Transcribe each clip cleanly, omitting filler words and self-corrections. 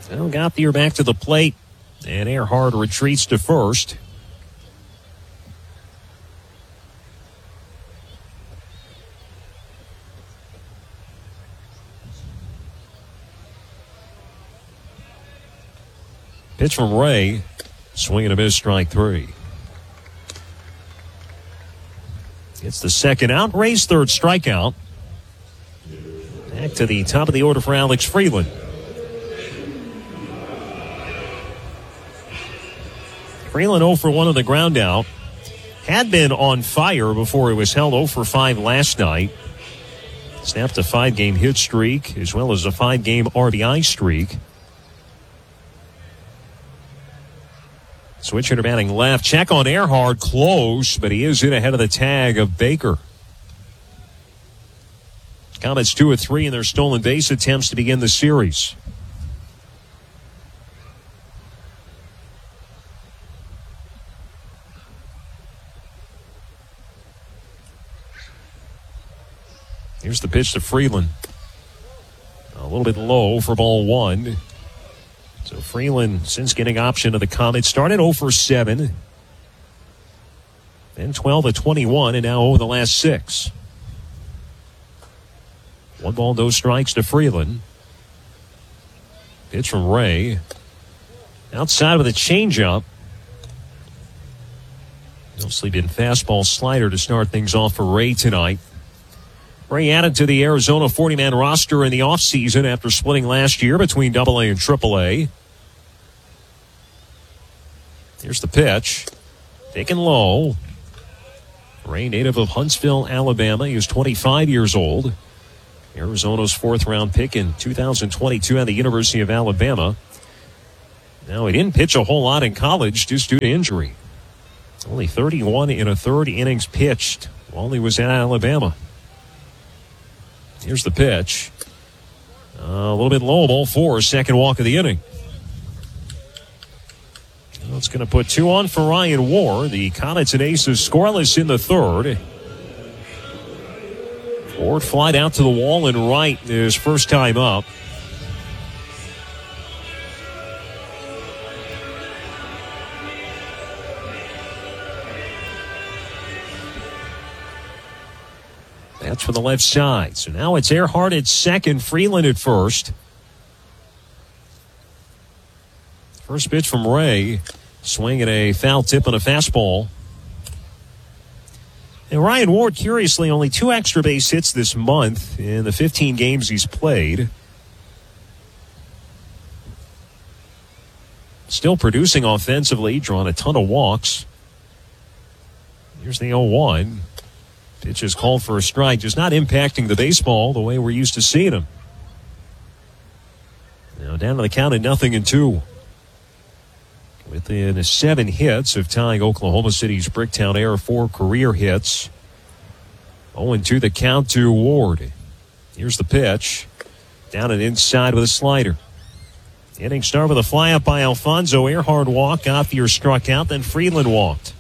Well, Gauthier back to the plate, and Earhart retreats to first. Pitch from Ray. Swing and a miss, strike three. It's the second out. Ray's third strikeout. Back to the top of the order for Alex Freeland. Freeland 0 for 1 on the ground out. Had been on fire before he was held 0 for 5 last night. Snapped a 5-game hit streak as well as a 5-game RBI streak. Switch hitter batting left. Check on Earhart. Close, but he is in ahead of the tag of Baker. Comets 2 of 3 in their stolen base attempts to begin the series. Here's the pitch to Freeland. A little bit low for ball one. So Freeland, since getting option of the Comets, started 0 for 7. Then 12 of 21, and now over the last 6. 1 ball, no strikes to Freeland. Pitch from Ray. Outside with a changeup. Mostly been fastball slider to start things off for Ray tonight. Ray added to the Arizona 40-man roster in the offseason after splitting last year between AA and AAA. Here's the pitch. Taken low. Ray, native of Huntsville, Alabama. He is 25 years old. Arizona's 4th-round pick in 2022 at the University of Alabama. Now, he didn't pitch a whole lot in college just due to injury. Only 31 1/3 innings pitched while he was at Alabama. Here's the pitch. A little bit low, ball 4, second walk of the inning. That's going to put 2 on for Ryan Ward. The Comets and Aces scoreless in the third. Ward flied out to the wall and right his first time up. That's for the left side. So now it's Earhart at second, Freeland at first. First pitch from Ray. Swing and a foul tip on a fastball. And Ryan Ward, curiously, only 2 extra base hits this month in the 15 games he's played. Still producing offensively, drawn a ton of walks. Here's the 0-1. Pitch is called for a strike, just not impacting the baseball the way we're used to seeing him. Now down to the count at 0-2. Within 7 hits of tying Oklahoma City's Bricktown Air 4 career hits. 0-2 the count to Ward. Here's the pitch. Down and inside with a slider. Inning start with a fly up by Alfonso. Earhart walked. Gauthier struck out. Then Freeland walked.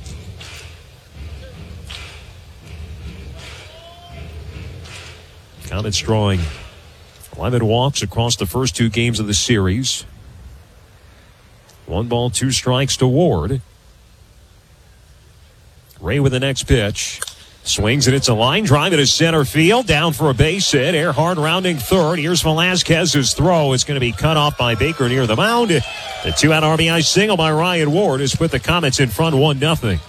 Comets drawing 11 walks across the first 2 games of the series. 1 ball, 2 strikes to Ward. Ray with the next pitch. Swings and it's a line drive into center field. Down for a base hit. Earhart rounding third. Here's Velasquez's throw. It's going to be cut off by Baker near the mound. The 2-out RBI single by Ryan Ward has put the Comets in front 1-0.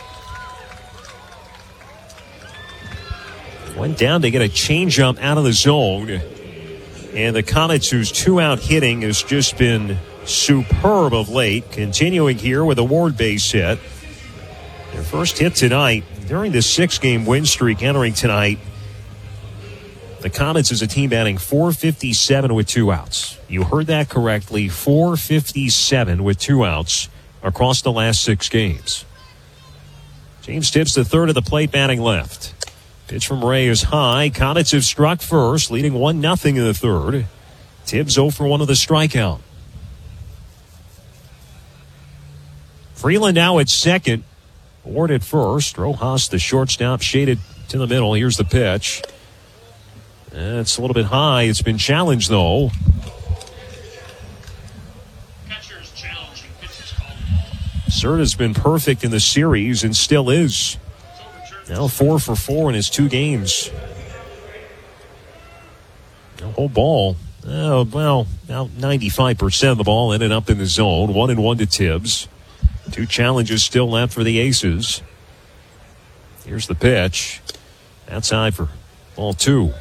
Went down to get a changeup out of the zone. And the Comets, whose 2-out hitting has just been superb of late, continuing here with a Ward base hit. Their first hit tonight during this 6-game win streak entering tonight. The Comets as a team batting .457 with 2 outs. You heard that correctly, .457 with 2 outs across the last 6 games. James Tibbs the third of the plate batting left. Pitch from Ray is high. Comets have struck first, leading 1-0 in the third. Tibbs 0 for 1 of the strikeout. Freeland now at second. Ward at first. Rojas, the shortstop, shaded to the middle. Here's the pitch. It's a little bit high. It's been challenged, though. Serta's been perfect in the series and still is. Now 4 for 4 in his 2 games. The whole ball, about 95% of the ball ended up in the zone. 1-1 to Tibbs. 2 challenges still left for the Aces. Here's the pitch. Outside for ball 2.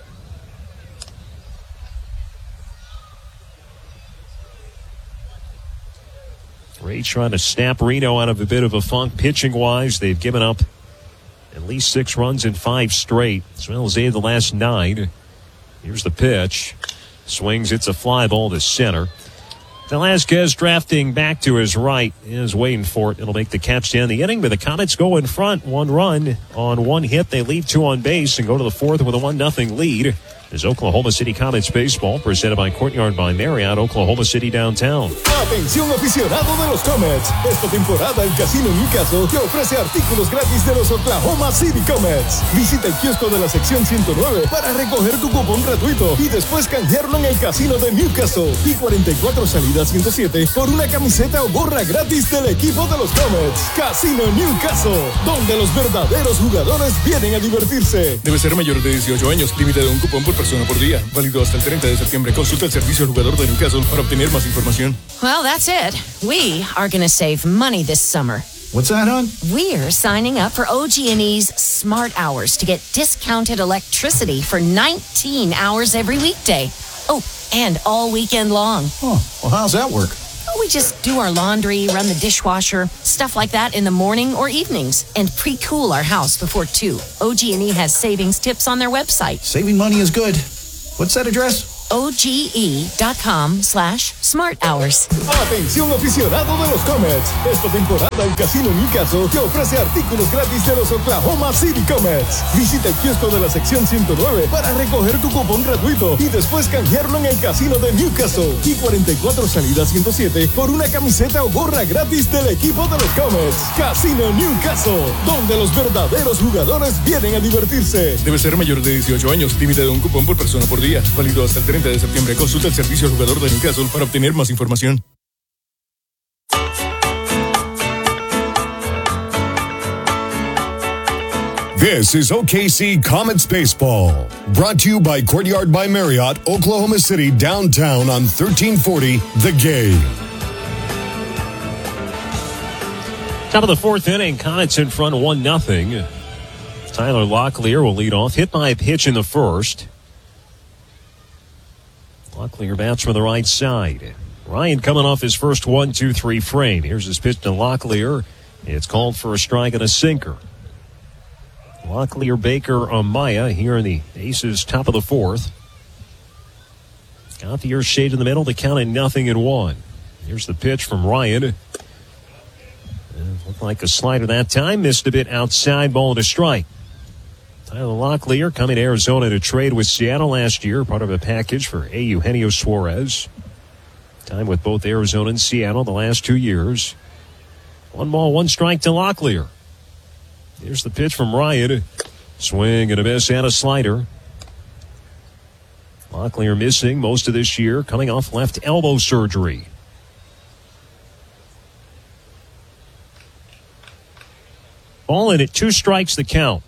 Ray trying to snap Reno out of a bit of a funk pitching-wise. They've given up at least 6 runs in 5 straight, as well as 8 of the last 9. Here's the pitch. Swings, it's a fly ball to center. Velasquez drafting back to his right is waiting for it. It'll make the catch to end the inning, but the Comets go in front. 1 run on 1 hit. They leave 2 on base and go to the 4th with a 1-0 lead. Is Oklahoma City Comets baseball, presented by Courtyard by Marriott, Oklahoma City Downtown. Atención aficionado de los Comets. Esta temporada el Casino Newcastle te ofrece artículos gratis de los Oklahoma City Comets. Visita el kiosco de la sección 109 para recoger tu cupón gratuito y después canjearlo en el Casino de Newcastle. Y 44 salidas 107 por una camiseta o gorra gratis del equipo de los Comets. Casino Newcastle, donde los verdaderos jugadores vienen a divertirse. Debe ser mayor de 18 años. Límite de un cupón por persona por día. Válido hasta el 30 de septiembre. Consulta el servicio al jugador de Newcastle para obtener más información. Well, that's it. We are going to save money this summer. What's that, hon? We're signing up for OG&E's Smart Hours to get discounted electricity for 19 hours every weekday. Oh, and all weekend long. Oh, well, how's that work? We just do our laundry, run the dishwasher, stuff like that in the morning or evenings, and pre-cool our house before 2. OG&E has savings tips on their website. Saving money is good. What's that address? OGE.com/smarthours. Atención aficionado de los Comets. Esta temporada el Casino Newcastle te ofrece artículos gratis de los Oklahoma City Comets. Visita el kiosco de la sección 109 para recoger tu cupón gratuito y después canjearlo en el Casino de Newcastle. Y 44 salidas 107 por una camiseta o gorra gratis del equipo de los Comets. Casino Newcastle, donde los verdaderos jugadores vienen a divertirse. Debe ser mayor de 18 años. Límite de un cupón por persona por día. Válido hasta el 30 de septiembre. Consulta el servicio al jugador de Newcastle para obtener más información. This is OKC Comets Baseball, brought to you by Courtyard by Marriott, Oklahoma City Downtown on 1340 The Game. Top of the 4th inning, Comets in front 1-0. Tyler Locklear will lead off, hit by a pitch in the first. Locklear bats from the right side. Ryan coming off his first 1-2-3 frame. Here's his pitch to Locklear. It's called for a strike and a sinker. Locklear, Baker, Amaya here in the Aces top of the 4th. Got the earth shade in the middle to count at 0-1. Here's the pitch from Ryan. Looked like a slider that time. Missed a bit outside, ball to strike. Tyler Locklear coming to Arizona to trade with Seattle last year, part of a package for Eugenio Suarez. Time with both Arizona and Seattle the last 2 years. 1-1 strike to Locklear. Here's the pitch from Ryan. Swing and a miss and a slider. Locklear missing most of this year, coming off left elbow surgery. Ball in it, 2 strikes the count.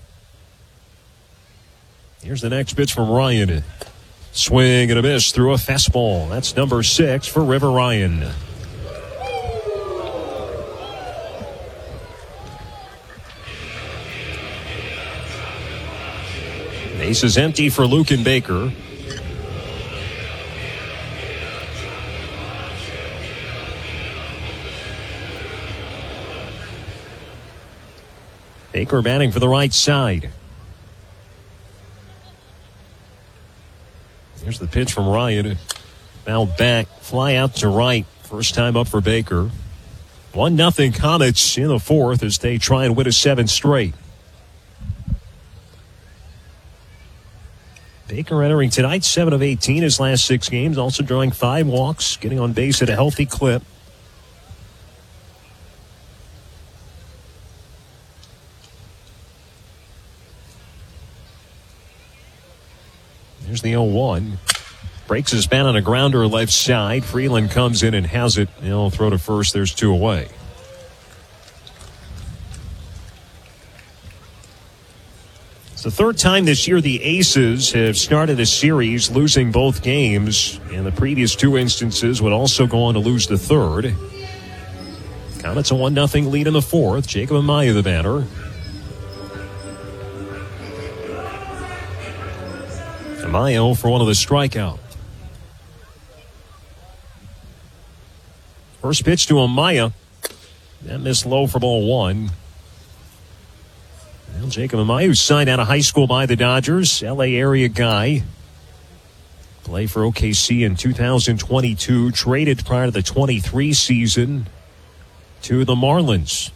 Here's the next pitch from Ryan. Swing and a miss through a fastball. That's number 6 for River Ryan. Base is empty for Luken Baker. Baker batting for the right side. Here's the pitch from Ryan. Now back, fly out to right. First time up for Baker. 1-0 Comets in the 4th as they try and win a 7th straight. Baker entering tonight, 7 of 18 his last 6 games, also drawing 5 walks, getting on base at a healthy clip. There's the 0-1. Breaks his bat on a grounder left side. Freeland comes in and has it. He'll throw to first. There's 2 away. the third time this year the Aces have started a series losing both games. In the previous two instances would also go on to lose the third. Comets a 1-0 lead in the fourth. Jacob Amaya the batter. Amaya for one of the strikeout. First pitch to Amaya. That missed low for ball one. Well, Jacob Amaya, who signed out of high school by the Dodgers, LA area guy. Played for OKC in 2022. Traded prior to the 23 season to the Marlins.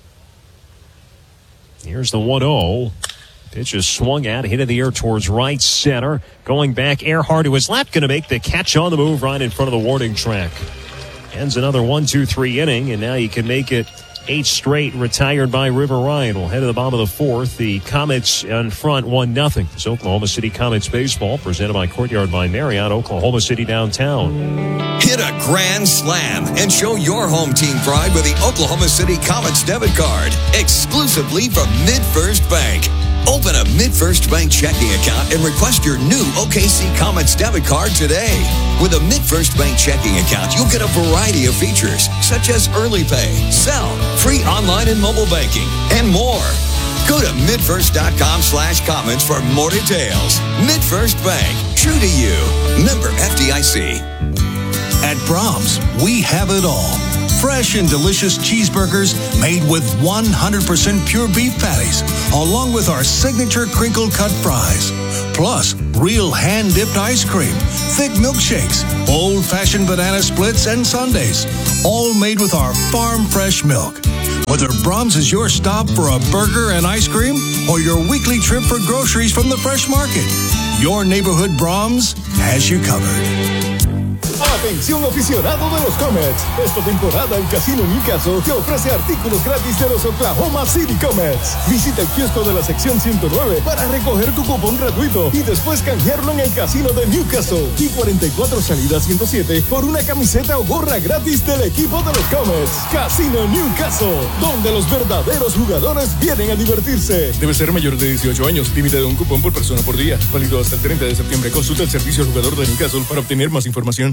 Here's the 1-0. Pitch is swung at, hit in the air towards right center. Going back, Earhart, who was left, going to make the catch on the move right in front of the warning track. Ends another 1-2-3 inning, and now you can make it 8 straight. Retired by River Ryan. We'll head to the bottom of the fourth. The Comets in front 1-0. It's Oklahoma City Comets baseball, presented by Courtyard by Marriott, Oklahoma City downtown. Hit a grand slam and show your home team pride with the Oklahoma City Comets debit card, exclusively from MidFirst Bank. Open a MidFirst Bank checking account and request your new OKC Comets debit card today. With a MidFirst Bank checking account, you'll get a variety of features, such as early pay, sell, free online and mobile banking, and more. Go to midfirst.com/comments for more details. MidFirst Bank, true to you. Member FDIC. At Brahms, we have it all. Fresh and delicious cheeseburgers made with 100% pure beef patties, along with our signature crinkle cut fries. Plus, real hand-dipped ice cream, thick milkshakes, old-fashioned banana splits, and sundaes, all made with our farm-fresh milk. Whether Brahms is your stop for a burger and ice cream or your weekly trip for groceries from the fresh market, your neighborhood Brahms has you covered. Atención aficionado de los Comets. Esta temporada el Casino Newcastle te ofrece artículos gratis de los Oklahoma City Comets. Visita el kiosco de la sección 109 para recoger tu cupón gratuito y después canjearlo en el Casino de Newcastle. Y 44 salidas 107 por una camiseta o gorra gratis del equipo de los Comets. Casino Newcastle, donde los verdaderos jugadores vienen a divertirse. Debe ser mayor de 18 años. Límite de un cupón por persona por día. Válido hasta el 30 de septiembre. Consulta el servicio al jugador de Newcastle para obtener más información.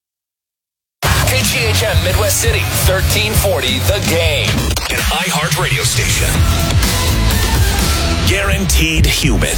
KGHM Midwest City, 1340 The Game. An iHeart radio station. Guaranteed human.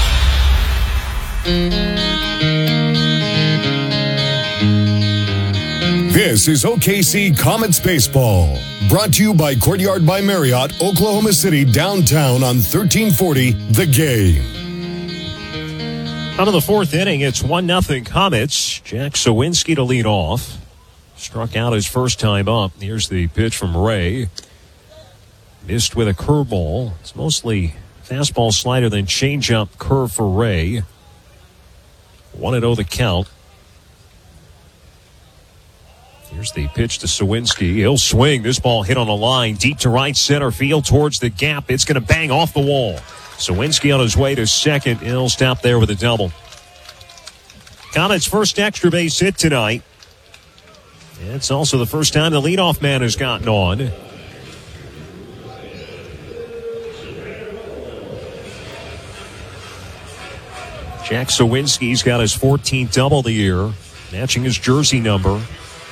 This is OKC Comets Baseball. Brought to you by Courtyard by Marriott, Oklahoma City downtown on 1340 The Game. Out of the fourth inning, it's 1-0 Comets. Jack Sawinski to lead off. Struck out his first time up. Here's the pitch from Ray. Missed with a curveball. It's mostly fastball, slider, then changeup, curve for Ray. 1-0 the count. Here's the pitch to Sawinski. He'll swing. This ball hit on a line deep to right center field towards the gap. It's going to bang off the wall. Sawinski on his way to second. He'll stop there with a double. Comets' first extra base hit tonight. It's also the first time the leadoff man has gotten on. Jack Sawinski's got his 14th double of the year, matching his jersey number.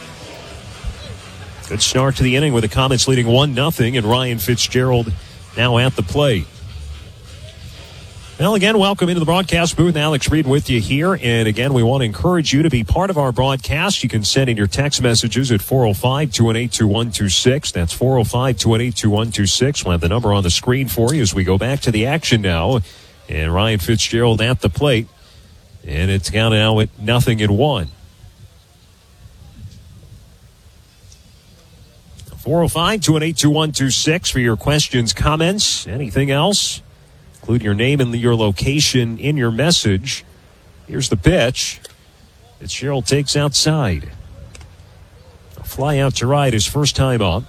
Good start to the inning with the Comets leading 1-0, and Ryan Fitzgerald now at the plate. Well, again, welcome into the broadcast booth. Alex Reed with you here. And again, we want to encourage you to be part of our broadcast. You can send in your text messages at 405-218-2126. That's 405-218-2126. We'll have the number on the screen for you as we go back to the action now. And Ryan Fitzgerald at the plate. And it's down now at 0-1. 405-218-2126 for your questions, comments, anything else. Include your name and your location in your message. Here's the pitch. Fitzgerald takes outside. A fly out to right his first time up.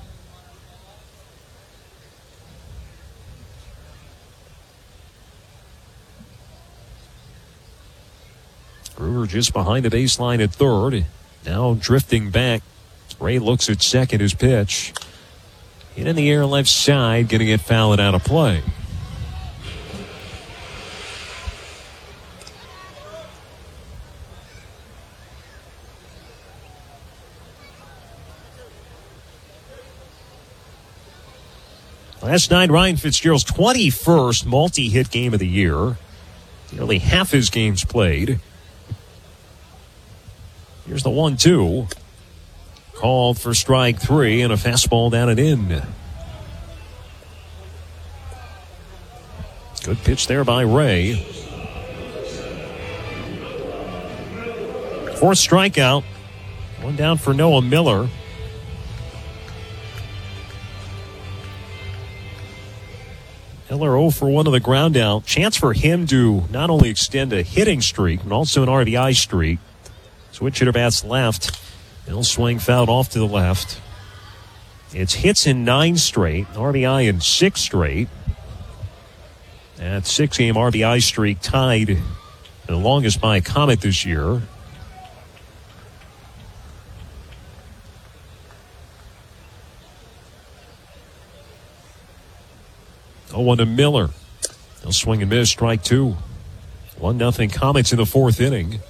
Brewer just behind the baseline at third. Now drifting back. Ray looks at second. His pitch. Hit in the air left side. Going to get fouled out of play. Last night, Ryan Fitzgerald's 21st multi-hit game of the year. Nearly half his games played. Here's the 1-2. Called for strike 3 and a fastball down and in. Good pitch there by Ray. Fourth strikeout. One down for Noah Miller. Miller 0 for 1 of the ground out. Chance for him to not only extend a hitting streak, but also an RBI streak. Switch hitter bats left. He'll swing fouled off to the left. It's hits in 9 straight, RBI in 6 straight. That 6-game RBI streak tied the longest by a Comet this year. Oh, and to Miller. He'll swing and miss, strike 2. 1-0 Comets in the 4th inning.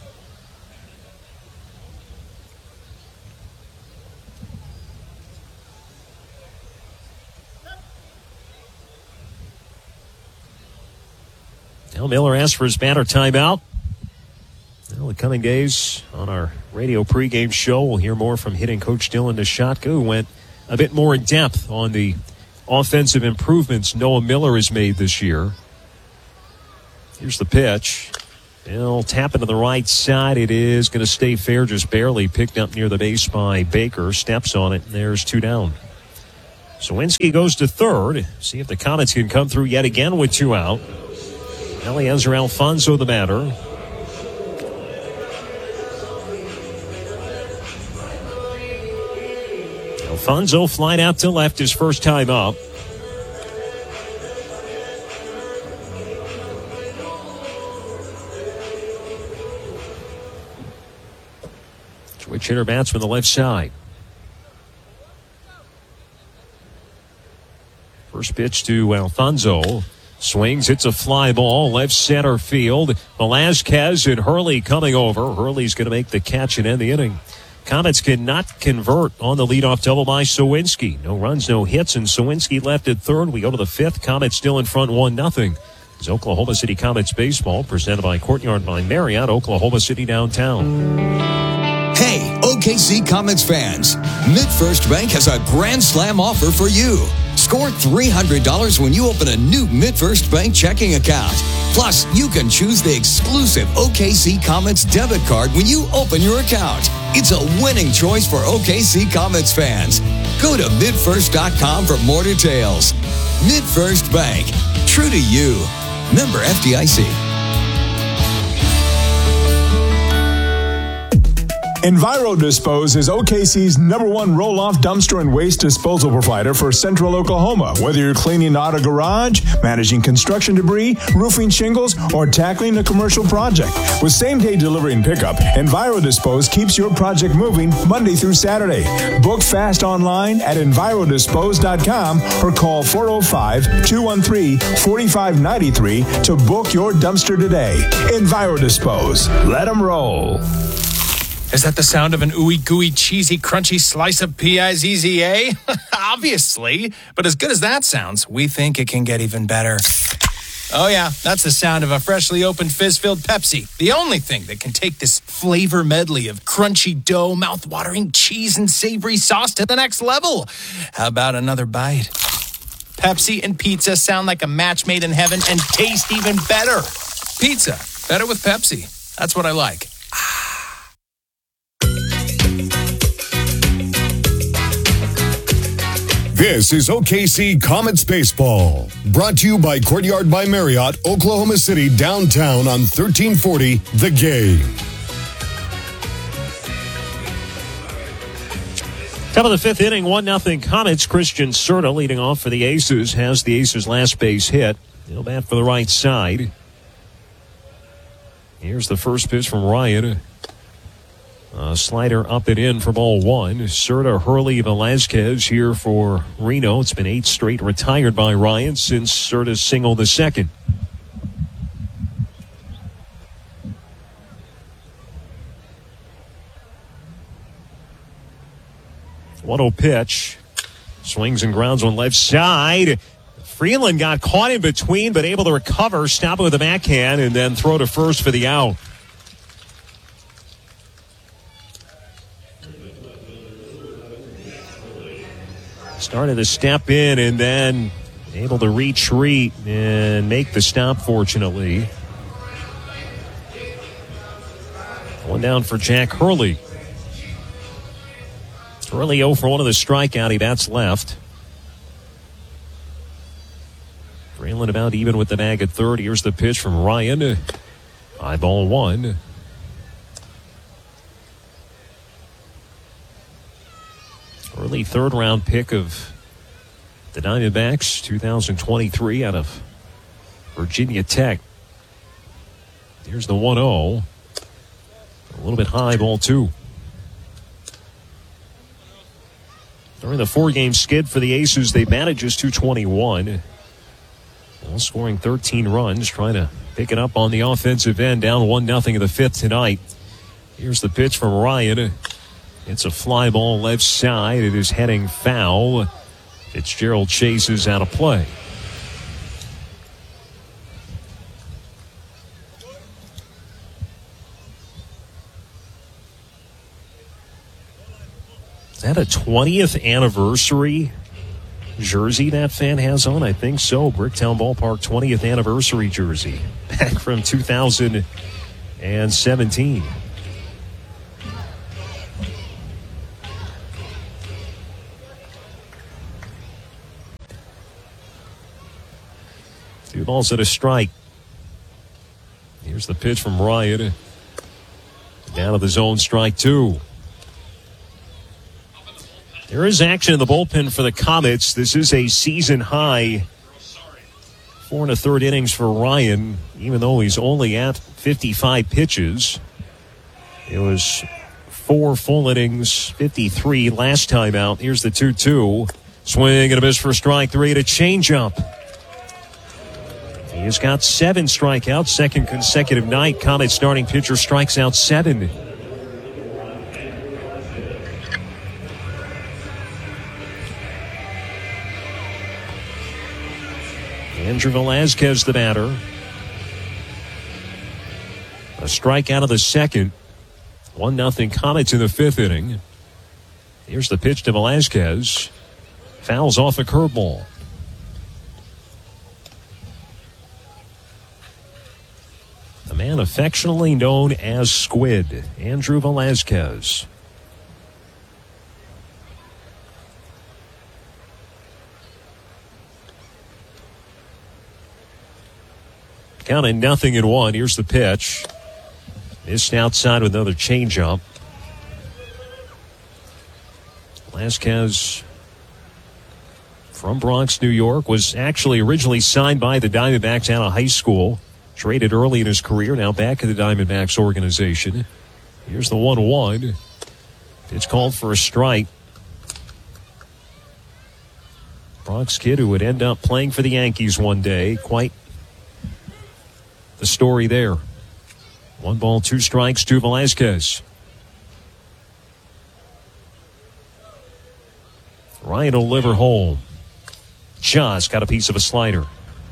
Now Miller asked for his batter timeout. Well, the coming days on our radio pregame show, we'll hear more from hitting coach Dylan Nishotka, who went a bit more in depth on the offensive improvements Noah Miller has made this year. Here's the pitch. He'll tap into the right side. It is going to stay fair, just barely picked up near the base by Baker. Steps on it, and there's 2 down. Sawinski goes to third. See if the Comets can come through yet again with 2 out. Eliezer Alfonso the batter. Alfonso flying out to left his first time up. Switch hitter bats from the left side. First pitch to Alfonso. Swings, hits a fly ball, left center field. Velasquez and Hurley coming over. Hurley's going to make the catch and end the inning. Comets cannot convert on the leadoff double by Sawinski. No runs, no hits, and Sawinski left at third. We go to the 5th. Comets still in front 1-0. It's Oklahoma City Comets baseball presented by Courtyard by Marriott, Oklahoma City downtown. Hey, OKC Comets fans, MidFirst Bank has a Grand Slam offer for you. Score $300 when you open a new MidFirst Bank checking account. Plus, you can choose the exclusive OKC Comets debit card when you open your account. It's a winning choice for OKC Comets fans. Go to midfirst.com for more details. MidFirst Bank, true to you. Member FDIC. EnviroDispose is OKC's #1 roll-off dumpster and waste disposal provider for Central Oklahoma. Whether you're cleaning out a garage, managing construction debris, roofing shingles, or tackling a commercial project. With same-day delivery and pickup, EnviroDispose keeps your project moving Monday through Saturday. Book fast online at EnviroDispose.com or call 405-213-4593 to book your dumpster today. EnviroDispose. Let them roll. Is that the sound of an ooey gooey cheesy crunchy slice of P-I-Z-Z-A? Obviously. But as good as that sounds, we think it can get even better. Oh yeah, that's the sound of a freshly opened fizz-filled Pepsi. The only thing that can take this flavor medley of crunchy dough, mouth-watering cheese, and savory sauce to the next level. How about another bite? Pepsi and pizza sound like a match made in heaven and taste even better. Pizza, better with Pepsi. That's what I like. This is OKC Comets Baseball, brought to you by Courtyard by Marriott, Oklahoma City downtown on 1340 The Game. Top of the 5th inning, 1-0 Comets. Christian Serta leading off for the Aces, has the Aces' last base hit. He'll bat for the right side. Here's the first pitch from Ryan. Slider up and in for ball 1. Serta, Hurley, Velasquez here for Reno. It's been 8 straight retired by Ryan since Serta's single the second. One-0 pitch. Swings and grounds on left side. Freeland got caught in between, but able to recover, stop it with a backhand, and then throw to first for the out. Started to step in and then able to retreat and make the stop, fortunately. One down for Jack Hurley. Hurley 0 for 1 of the strikeout. He bats left. Freeland about even with the bag at third. Here's the pitch from Ryan. High ball 1. Early third-round pick of the Diamondbacks, 2023, out of Virginia Tech. Here's the 1-0. A little bit high, ball 2. During the 4-game skid for the Aces, they batted just .221. Well, scoring 13 runs, trying to pick it up on the offensive end, down 1-0 in the 5th tonight. Here's the pitch from Ryan. It's a fly ball left side. It is heading foul. Fitzgerald chases out of play. Is that a 20th anniversary jersey that fan has on? I think so. Bricktown Ballpark 20th anniversary jersey. Back from 2017. Two balls and a strike. Here's the pitch from Ryan. Down to the zone, strike 2. There is action in the bullpen for the Comets. This is a season high 4 1/3 innings for Ryan, even though he's only at 55 pitches. It was 4 full innings, 53 last time out. Here's the 2-2. Swing and a miss for strike 3 to changeup. He has got 7 strikeouts, second consecutive night. Comets starting pitcher strikes out 7. Andrew Velazquez, the batter. A strikeout of the second. 1-0 Comets in the 5th inning. Here's the pitch to Velazquez. Fouls off a curveball. A man affectionately known as Squid, Andrew Velazquez. Counting 0-1. Here's the pitch. Missed outside with another changeup. Velazquez, from Bronx, New York, was actually originally signed by the Diamondbacks out of high school. Traded early in his career, now back in the Diamondbacks organization. Here's the 1-1. It's called for a strike. Bronx kid who would end up playing for the Yankees one day. Quite the story there. 1 ball, 2 strikes to Velazquez. Ryan will deliver home. Just got a piece of a slider.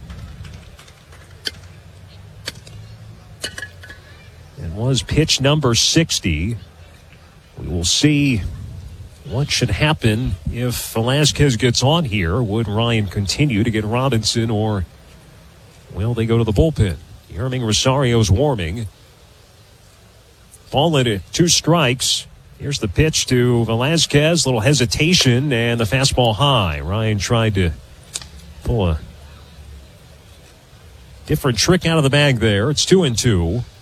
It was pitch number 60. We will see what should happen if Velazquez gets on here. Would Ryan continue to get Robinson, or will they go to the bullpen? Yermín Rosario's warming. Ball at 2 strikes. Here's the pitch to Velazquez. Little hesitation and the fastball high. Ryan tried to pull a different trick out of the bag there. It's 2-2.